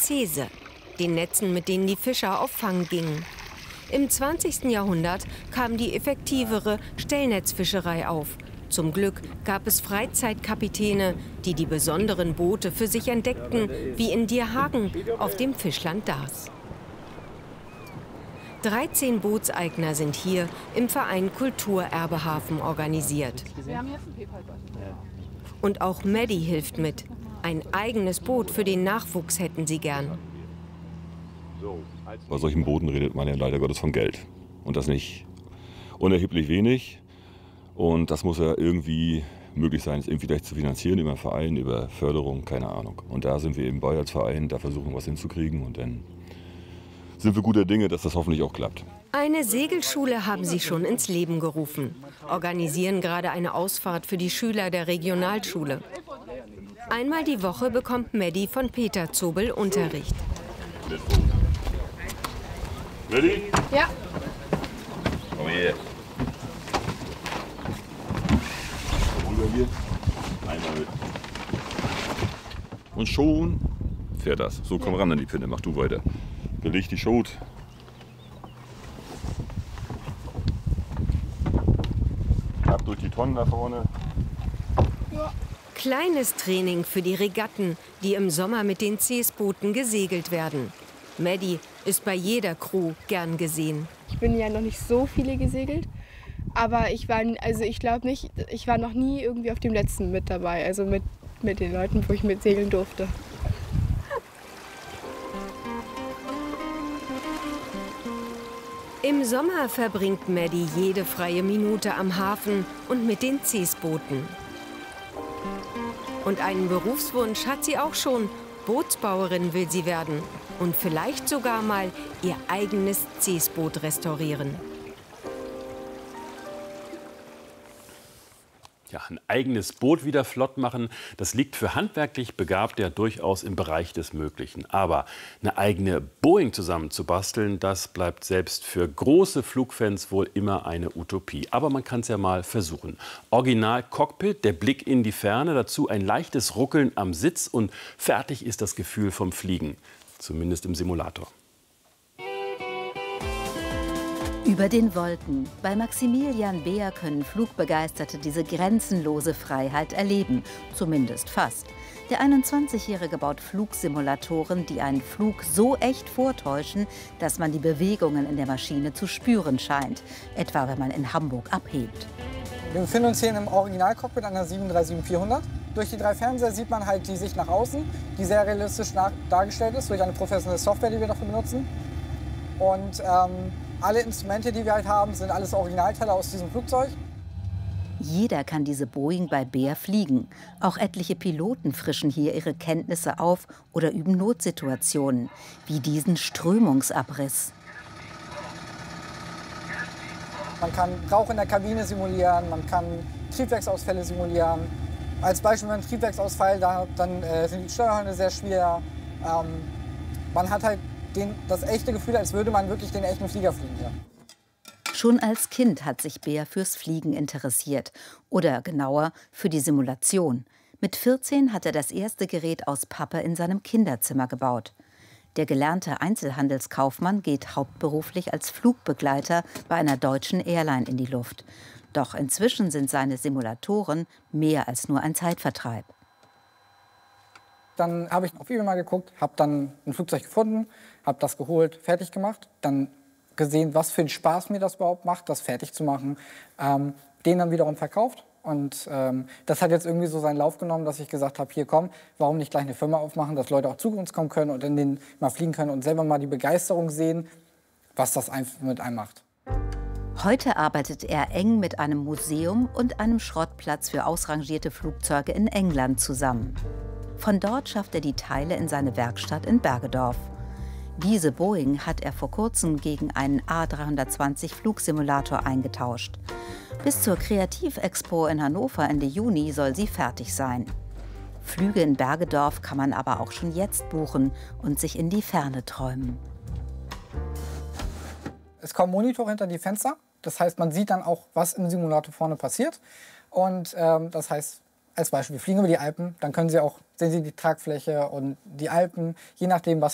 Zese, den Netzen, mit denen die Fischer auf Fang gingen. Im 20. Jahrhundert kam die effektivere Stellnetzfischerei auf. Zum Glück gab es Freizeitkapitäne, die die besonderen Boote für sich entdeckten, wie in Dierhagen auf dem Fischland Daas. 13 Bootseigner sind hier im Verein Kulturerbehafen organisiert. Und auch Maddie hilft mit. Ein eigenes Boot für den Nachwuchs hätten sie gern. Bei solchen Booten redet man ja leider Gottes von Geld. Und das nicht unerheblich wenig. Und das muss ja irgendwie möglich sein, es irgendwie gleich zu finanzieren über einen Verein, über Förderung, keine Ahnung. Und da sind wir eben bei als Verein, da versuchen wir was hinzukriegen. Und dann sind wir guter Dinge, dass das hoffentlich auch klappt. Eine Segelschule haben sie schon ins Leben gerufen. Organisieren gerade eine Ausfahrt für die Schüler der Regionalschule. Einmal die Woche bekommt Maddie von Peter Zobel Unterricht. Ready? Ja. Komm her. Rüber hier. Einmal mit. Und schon fährt das. So, komm ran an die Pinne, mach du weiter. Beleg die Schot. Ab durch die Tonnen da vorne. Ja. Kleines Training für die Regatten, die im Sommer mit den Cees-Booten gesegelt werden. Maddie ist bei jeder Crew gern gesehen. Ich bin ja noch nicht so viele gesegelt, aber ich glaube nicht, ich war noch nie irgendwie auf dem letzten mit dabei, also mit den Leuten, wo ich mit segeln durfte. Im Sommer verbringt Maddie jede freie Minute am Hafen und mit den Cees-Booten. Und einen Berufswunsch hat sie auch schon. Bootsbauerin will sie werden und vielleicht sogar mal ihr eigenes Cees-Boot restaurieren. Ja, ein eigenes Boot wieder flott machen, das liegt für handwerklich Begabte ja durchaus im Bereich des Möglichen. Aber eine eigene Boeing zusammenzubasteln, das bleibt selbst für große Flugfans wohl immer eine Utopie. Aber man kann es ja mal versuchen. Original Cockpit, der Blick in die Ferne, dazu ein leichtes Ruckeln am Sitz und fertig ist das Gefühl vom Fliegen. Zumindest im Simulator. Über den Wolken. Bei Maximilian Beer können Flugbegeisterte diese grenzenlose Freiheit erleben. Zumindest fast. Der 21-Jährige baut Flugsimulatoren, die einen Flug so echt vortäuschen, dass man die Bewegungen in der Maschine zu spüren scheint. Etwa, wenn man in Hamburg abhebt. Wir befinden uns hier im Originalcockpit an der 737-400. Durch die 3 Fernseher sieht man halt die Sicht nach außen, die sehr realistisch dargestellt ist durch eine professionelle Software, die wir dafür benutzen. Und alle Instrumente, die wir halt haben, sind alles Originalteile aus diesem Flugzeug. Jeder kann diese Boeing bei Beer fliegen. Auch etliche Piloten frischen hier ihre Kenntnisse auf oder üben Notsituationen, wie diesen Strömungsabriss. Man kann Rauch in der Kabine simulieren, man kann Triebwerksausfälle simulieren. Als Beispiel, wenn ein Triebwerksausfall da hat, dann sind die Steuerhörner sehr schwer. Man hat halt das echte Gefühl, als würde man wirklich den echten Flieger fliegen. Ja. Schon als Kind hat sich Beer fürs Fliegen interessiert. Oder genauer, für die Simulation. Mit 14 hat er das erste Gerät aus Pappe in seinem Kinderzimmer gebaut. Der gelernte Einzelhandelskaufmann geht hauptberuflich als Flugbegleiter bei einer deutschen Airline in die Luft. Doch inzwischen sind seine Simulatoren mehr als nur ein Zeitvertreib. Dann habe ich auf eBay mal geguckt, habe dann ein Flugzeug gefunden, habe das geholt, fertig gemacht, dann gesehen, was für einen Spaß mir das überhaupt macht, das fertig zu machen, den dann wiederum verkauft. Und das hat jetzt irgendwie so seinen Lauf genommen, dass ich gesagt habe, hier komm, warum nicht gleich eine Firma aufmachen, dass Leute auch zu uns kommen können und in den mal fliegen können und selber mal die Begeisterung sehen, was das mit einem macht. Heute arbeitet er eng mit einem Museum und einem Schrottplatz für ausrangierte Flugzeuge in England zusammen. Von dort schafft er die Teile in seine Werkstatt in Bergedorf. Diese Boeing hat er vor kurzem gegen einen A320 Flugsimulator eingetauscht. Bis zur Kreativexpo in Hannover Ende Juni soll sie fertig sein. Flüge in Bergedorf kann man aber auch schon jetzt buchen und sich in die Ferne träumen. Es kommen Monitore hinter die Fenster. Das heißt, man sieht dann auch, was im Simulator vorne passiert. Und das heißt, als Beispiel, wir fliegen über die Alpen, dann sehen Sie die Tragfläche und die Alpen, je nachdem, was